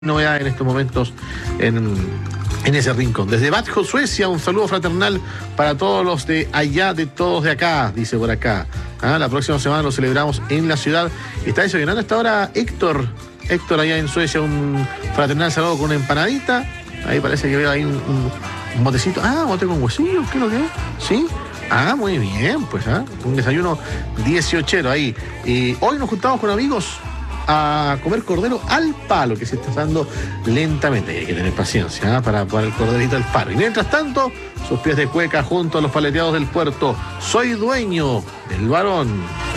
Novedad en estos momentos en ese rincón. Desde Växjö, Suecia, un saludo fraternal para todos los de allá, de todos de acá, dice por acá. La próxima semana lo celebramos en la ciudad. Está desayunando hasta ahora Héctor allá en Suecia, un fraternal saludo con una empanadita. Ahí parece que veo ahí un botecito. Bote con huesillos, ¿qué es lo que es? ¿Sí? Muy bien, pues, un desayuno 18 ahí. Y hoy nos juntamos con amigos a comer cordero al palo, que se está dando lentamente. Hay que tener paciencia para el corderito al palo. Y mientras tanto, sus pies de cueca junto a los paleteados del puerto. Soy dueño del varón.